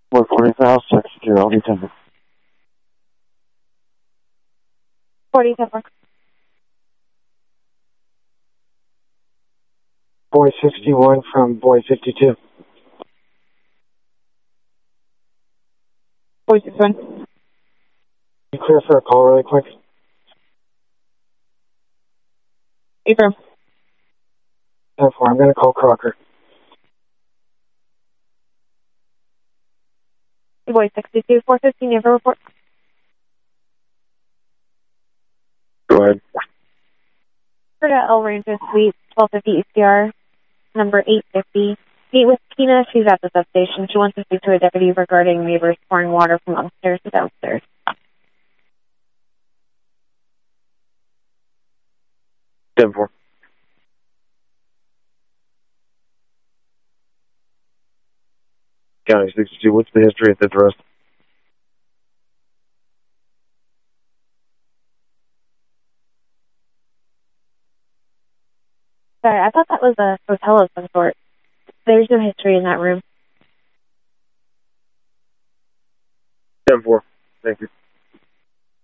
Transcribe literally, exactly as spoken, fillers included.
Boy forty thousand, sixty-two, I'll be ten. forty, ten. Boy sixty-one from Boy fifty-two. Boy sixty-one. You clear for a call really quick? Affirm. ten four, I'm going to call Crocker. Boy sixty-two, four fifteen, Never report. Go ahead. For the El Rancho Suite, twelve fifty E C R, number eight fifty. Meet with Tina. She's at the substation. She wants to speak to a deputy regarding neighbors pouring water from upstairs to downstairs. ten four. County sixty-two, what's the history at the thrust? Sorry, I thought that was a hotel of some sort. There's no history in that room. ten four. Thank you.